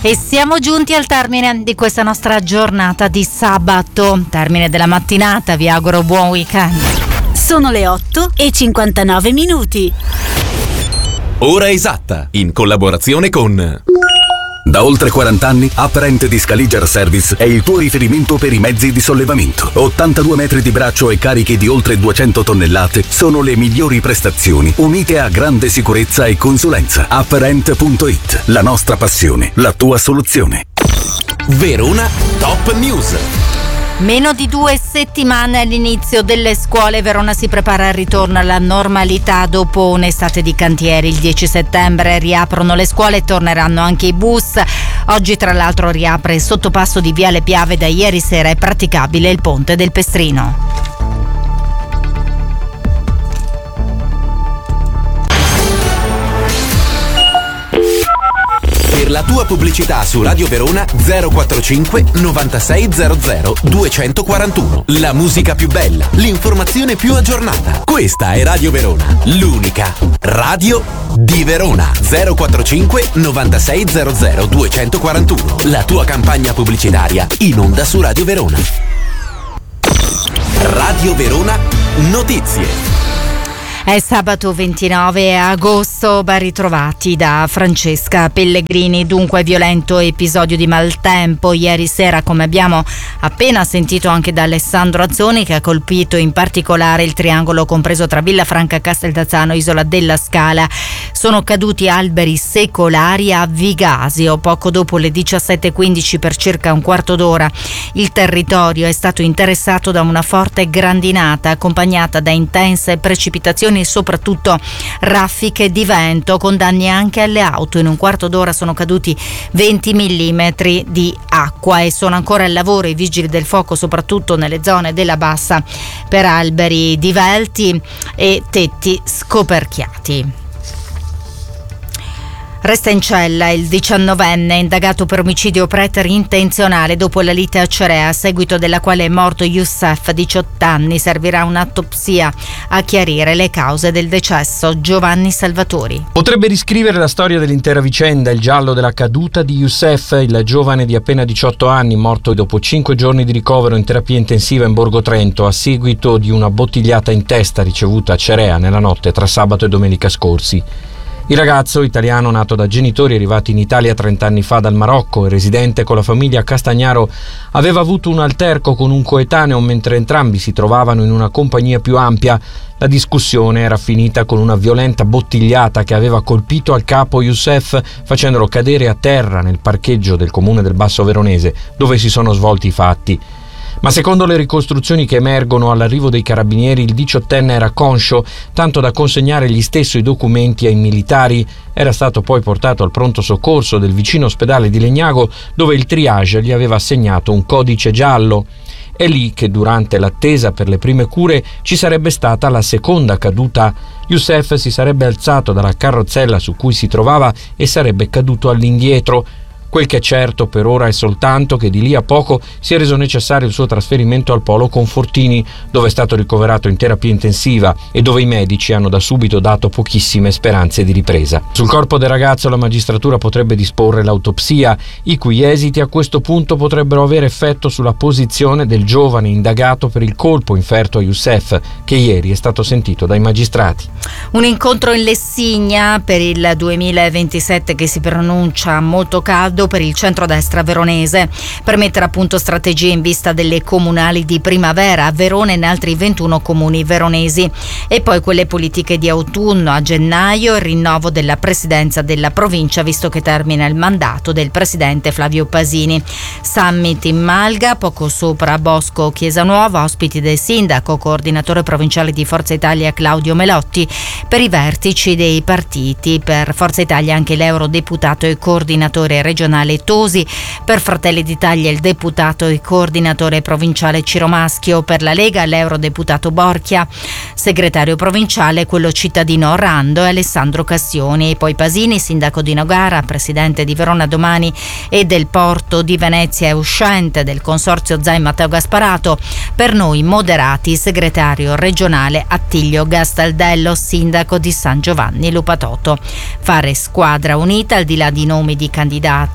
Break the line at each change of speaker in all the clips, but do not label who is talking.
E siamo giunti al termine di questa nostra giornata di sabato, termine della mattinata, vi auguro buon weekend.
Sono le 8:59.
Ora esatta, in collaborazione con... Da oltre 40 anni, Apparent di Scaliger Service è il tuo riferimento per i mezzi di sollevamento. 82 metri di braccio e carichi di oltre 200 tonnellate sono le migliori prestazioni, unite a grande sicurezza e consulenza. Apparent.it, la nostra passione, la tua soluzione. Verona Top News.
Meno di 2 settimane all'inizio delle scuole, Verona si prepara al ritorno alla normalità dopo un'estate di cantieri. Il 10 settembre riaprono le scuole e torneranno anche i bus. Oggi tra l'altro riapre il sottopasso di Viale Piave, da ieri sera è praticabile il ponte del Pestrino.
Per la tua pubblicità su Radio Verona 045 9600 241. La musica più bella, l'informazione più aggiornata. Questa è Radio Verona, l'unica radio di Verona. 045 9600 241. La tua campagna pubblicitaria in onda su Radio Verona. Radio Verona Notizie.
È sabato 29 agosto, ben ritrovati da Francesca Pellegrini. Dunque, violento episodio di maltempo ieri sera, come abbiamo appena sentito anche da Alessandro Azzoni, che ha colpito in particolare il triangolo compreso tra Villafranca, Casteldazzano, Isola della Scala. Sono caduti alberi secolari a Vigasio poco dopo le 17:15, per circa un quarto d'ora. Il territorio è stato interessato da una forte grandinata accompagnata da intense precipitazioni e soprattutto raffiche di vento, con danni anche alle auto. In un quarto d'ora sono caduti 20 millimetri di acqua e sono ancora al lavoro i vigili del fuoco, soprattutto nelle zone della bassa, per alberi divelti e tetti scoperchiati. Resta in cella il 19enne indagato per omicidio preterintenzionale dopo la lite a Cerea, a seguito della quale è morto Youssef, 18 anni. Servirà un'autopsia a chiarire le cause del decesso. Giovanni Salvatori.
Potrebbe riscrivere la storia dell'intera vicenda il giallo della caduta di Youssef, il giovane di appena 18 anni, morto dopo 5 giorni di ricovero in terapia intensiva in Borgo Trento a seguito di una bottigliata in testa ricevuta a Cerea nella notte tra sabato e domenica scorsi. Il ragazzo, italiano nato da genitori arrivati in Italia 30 anni fa dal Marocco e residente con la famiglia a Castagnaro, aveva avuto un alterco con un coetaneo mentre entrambi si trovavano in una compagnia più ampia. La discussione era finita con una violenta bottigliata che aveva colpito al capo Youssef, facendolo cadere a terra nel parcheggio del comune del Basso Veronese, dove si sono svolti i fatti. Ma secondo le ricostruzioni che emergono all'arrivo dei carabinieri, il 18enne era conscio, tanto da consegnare gli stessi documenti ai militari. Era stato poi portato al pronto soccorso del vicino ospedale di Legnago, dove il triage gli aveva assegnato un codice giallo. È lì che durante l'attesa per le prime cure ci sarebbe stata la seconda caduta. Youssef si sarebbe alzato dalla carrozzella su cui si trovava e sarebbe caduto all'indietro. Quel che è certo per ora è soltanto che di lì a poco si è reso necessario il suo trasferimento al Polo Confortini, dove è stato ricoverato in terapia intensiva e dove i medici hanno da subito dato pochissime speranze di ripresa. Sul corpo del ragazzo la magistratura potrebbe disporre l'autopsia, i cui esiti a questo punto potrebbero avere effetto sulla posizione del giovane indagato per il colpo inferto a Youssef, che ieri è stato sentito dai magistrati.
Un incontro in Lessigna per il 2027 che si pronuncia molto caldo per il centrodestra veronese, per mettere a punto strategie in vista delle comunali di primavera a Verona e in altri 21 comuni veronesi, e poi quelle politiche di autunno a gennaio, il rinnovo della presidenza della provincia visto che termina il mandato del presidente Flavio Pasini. Summit in Malga, poco sopra Bosco Chiesa Nuova, ospiti del sindaco, coordinatore provinciale di Forza Italia Claudio Melotti, per i vertici dei partiti. Per Forza Italia anche l'eurodeputato e coordinatore regionale Tosi, per Fratelli d'Italia il deputato e coordinatore provinciale Ciro Maschio, per la Lega l'eurodeputato Borchia, segretario provinciale quello cittadino Rando e Alessandro Castioni, e poi Pasini, sindaco di Nogara, presidente di Verona Domani e del Porto di Venezia e uscente del consorzio Zai Matteo Gasparato, per Noi Moderati segretario regionale Attilio Gastaldello, sindaco di San Giovanni Lupatoto. Fare squadra unita al di là di nomi di candidati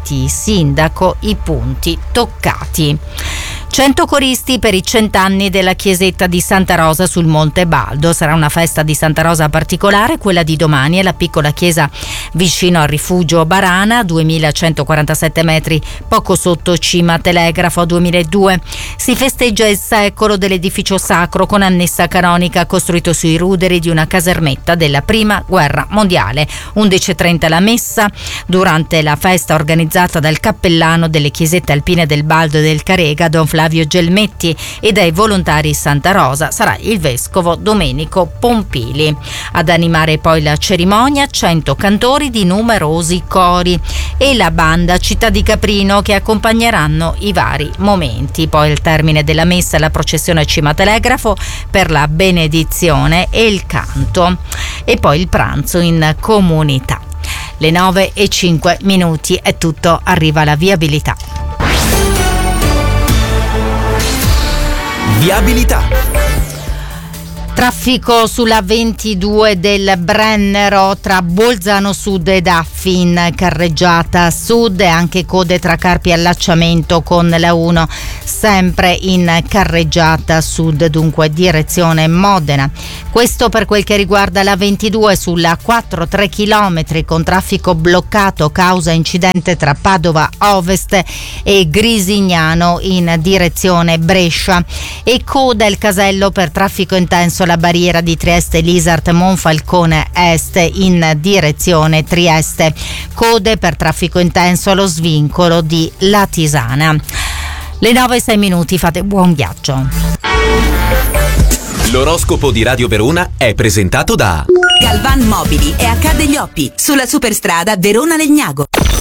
Giorgetti, sindaco, i punti toccati. 100 coristi per i 100 anni della chiesetta di Santa Rosa sul Monte Baldo. Sarà una festa di Santa Rosa particolare, quella di domani, è la piccola chiesa vicino al rifugio Barana, 2147 metri, poco sotto Cima Telegrafo 2002. Si festeggia il secolo dell'edificio sacro con annessa canonica costruito sui ruderi di una casermetta della Prima Guerra Mondiale. 11:30 la messa. Durante la festa organizzata dal cappellano delle chiesette alpine del Baldo e del Carega, Don Flavio Gelmetti, e dai volontari Santa Rosa sarà il vescovo Domenico Pompili. Ad animare poi la cerimonia 100 cantori di numerosi cori e la banda Città di Caprino che accompagneranno i vari momenti. Poi al termine della messa la processione a Cima Telegrafo per la benedizione e il canto e poi il pranzo in comunità. Le 9:05 è tutto, arriva la viabilità.
Viabilità.
Traffico sulla 22 del Brennero tra Bolzano Sud ed Affi in carreggiata sud, e anche code tra Carpi e allacciamento con la 1 sempre in carreggiata sud, dunque direzione Modena. Questo per quel che riguarda la 22 sulla 4-3 km con traffico bloccato causa incidente tra Padova Ovest e Grisignano in direzione Brescia, e coda il casello per traffico intenso la barriera di Trieste Lisart Monfalcone Est in direzione Trieste. Code per traffico intenso allo svincolo di Latisana. Le 9:06, fate buon viaggio.
L'oroscopo di Radio Verona è presentato da
Galvan Mobili e H degli Oppi sulla superstrada Verona-Legnago.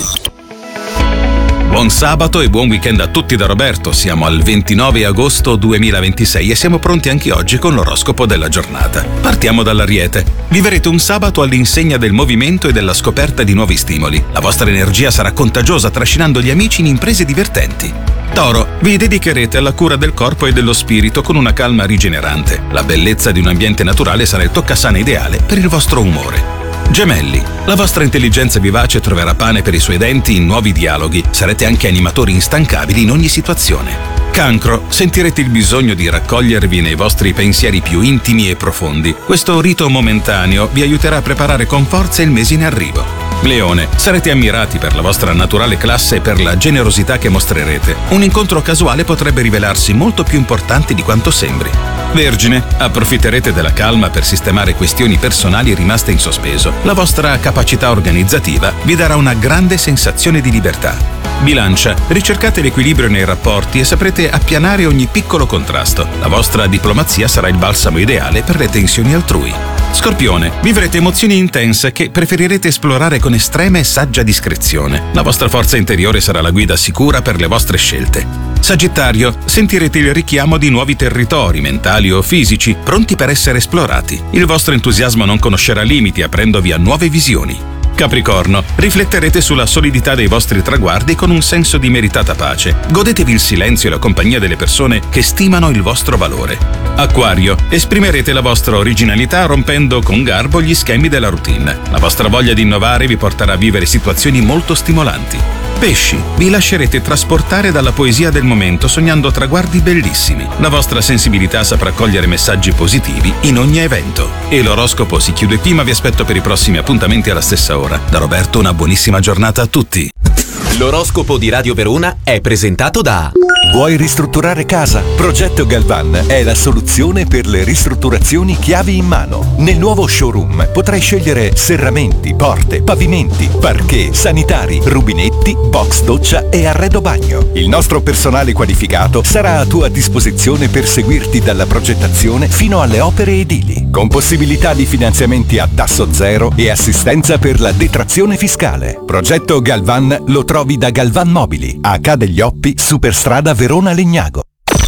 Buon sabato e buon weekend a tutti da Roberto. Siamo al 29 agosto 2026 e siamo pronti anche oggi con l'oroscopo della giornata. Partiamo dall'Ariete. Vivrete un sabato all'insegna del movimento e della scoperta di nuovi stimoli. La vostra energia sarà contagiosa, trascinando gli amici in imprese divertenti. Toro, vi dedicherete alla cura del corpo e dello spirito con una calma rigenerante. La bellezza di un ambiente naturale sarà il toccasana ideale per il vostro umore. Gemelli, la vostra intelligenza vivace troverà pane per i suoi denti in nuovi dialoghi. Sarete anche animatori instancabili in ogni situazione. Cancro, sentirete il bisogno di raccogliervi nei vostri pensieri più intimi e profondi. Questo rito momentaneo vi aiuterà a preparare con forza il mese in arrivo. Leone, sarete ammirati per la vostra naturale classe e per la generosità che mostrerete. Un incontro casuale potrebbe rivelarsi molto più importante di quanto sembri. Vergine, approfitterete della calma per sistemare questioni personali rimaste in sospeso. La vostra capacità organizzativa vi darà una grande sensazione di libertà. Bilancia, ricercate l'equilibrio nei rapporti e saprete appianare ogni piccolo contrasto. La vostra diplomazia sarà il balsamo ideale per le tensioni altrui. Scorpione, vivrete emozioni intense che preferirete esplorare con estrema e saggia discrezione. La vostra forza interiore sarà la guida sicura per le vostre scelte. Sagittario, sentirete il richiamo di nuovi territori, mentali o fisici, pronti per essere esplorati. Il vostro entusiasmo non conoscerà limiti, aprendovi a nuove visioni. Capricorno, rifletterete sulla solidità dei vostri traguardi con un senso di meritata pace. Godetevi il silenzio e la compagnia delle persone che stimano il vostro valore. Acquario, esprimerete la vostra originalità rompendo con garbo gli schemi della routine. La vostra voglia di innovare vi porterà a vivere situazioni molto stimolanti. Pesci, vi lascerete trasportare dalla poesia del momento sognando traguardi bellissimi. La vostra sensibilità saprà cogliere messaggi positivi in ogni evento. E l'oroscopo si chiude qui, ma vi aspetto per i prossimi appuntamenti alla stessa ora. Da Roberto una buonissima giornata a tutti.
L'oroscopo di Radio Verona è presentato da
Vuoi ristrutturare casa? Progetto Galvan è la soluzione per le ristrutturazioni chiavi in mano. Nel nuovo showroom potrai scegliere serramenti, porte, pavimenti, parquet, sanitari, rubinetti, box doccia e arredo bagno. Il nostro personale qualificato sarà a tua disposizione per seguirti dalla progettazione fino alle opere edili, con possibilità di finanziamenti a tasso zero e assistenza per la detrazione fiscale. Progetto Galvan lo trovi da Galvan Mobili, H degli Oppi, superstrada Verona-Legnago.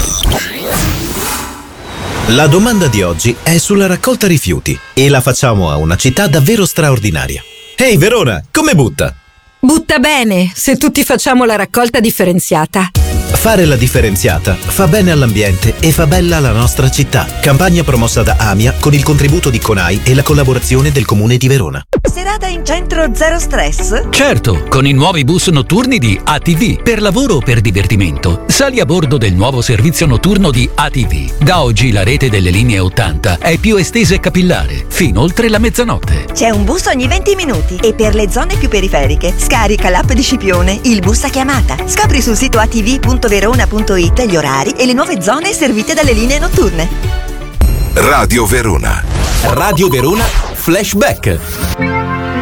La domanda di oggi è sulla raccolta rifiuti e la facciamo a una città davvero straordinaria. Ehi Verona, come butta?
Butta bene, se tutti facciamo la raccolta differenziata.
Fare la differenziata fa bene all'ambiente e fa bella la nostra città. Campagna promossa da AMIA con il contributo di CONAI e la collaborazione del Comune di Verona.
Serata in centro zero stress?
Certo, con i nuovi bus notturni di ATV. Per lavoro o per divertimento, sali a bordo del nuovo servizio notturno di ATV. Da oggi la rete delle linee 80 è più estesa e capillare, fino oltre la mezzanotte.
C'è un bus ogni 20 minuti e per le zone più periferiche scarica l'app di Scipione, il bus a chiamata. Scopri sul sito atv.verona.it gli orari e le nuove zone servite dalle linee notturne.
Radio Verona.
Radio Verona Flashback.